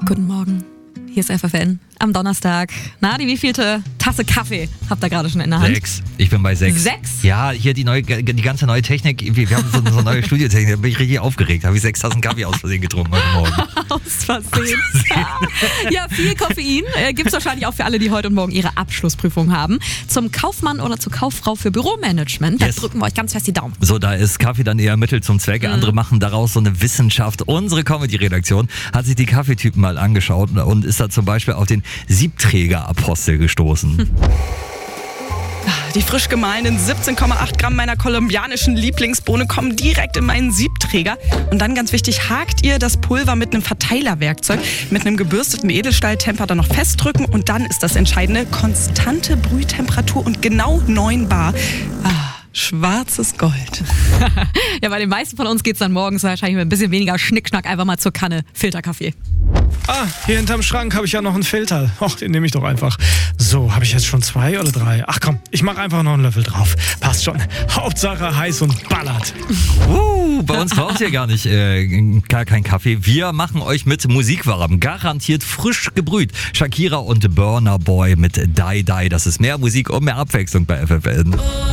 Guten Morgen, hier ist FFN am Donnerstag. Na, die wievielte Tasse Kaffee habt ihr gerade schon in der Hand? 6. Ich bin bei 6. 6? Ja, hier die ganze neue Technik. Wir haben so eine neue Studiotechnik. Da bin ich richtig aufgeregt. Habe ich 6 Tassen Kaffee aus Versehen getrunken heute Morgen. Aus Versehen. Ja, viel Koffein gibt es wahrscheinlich auch für alle, die heute und morgen ihre Abschlussprüfung haben. Zum Kaufmann oder zur Kauffrau für Büromanagement. Da drücken wir euch ganz fest die Daumen. So, da ist Kaffee dann eher Mittel zum Zwecke. Andere machen daraus so eine Wissenschaft. Unsere Comedy-Redaktion hat sich die Kaffeetypen mal angeschaut und ist da zum Beispiel auf den Siebträger-Apostel gestoßen. Die frisch gemahlenen 17,8 Gramm meiner kolumbianischen Lieblingsbohne kommen direkt in meinen Siebträger. Und dann, ganz wichtig, hakt ihr das Pulver mit einem Verteilerwerkzeug, mit einem gebürsteten Edelstahltemper dann noch festdrücken. Und dann ist das Entscheidende: konstante Brühtemperatur und genau 9 Bar. Schwarzes Gold. Ja, bei den meisten von uns geht es dann morgens wahrscheinlich mit ein bisschen weniger Schnickschnack einfach mal zur Kanne Filterkaffee. Hier hinterm Schrank habe ich ja noch einen Filter. Den nehme ich doch einfach. So, habe ich jetzt schon 2 oder 3? Ach komm, ich mache einfach noch einen Löffel drauf. Passt schon. Hauptsache heiß und ballert. Bei uns braucht ihr gar kein Kaffee. Wir machen euch mit Musik warm. Garantiert frisch gebrüht. Shakira und Burna Boy mit Die Die. Das ist mehr Musik und mehr Abwechslung bei FFN.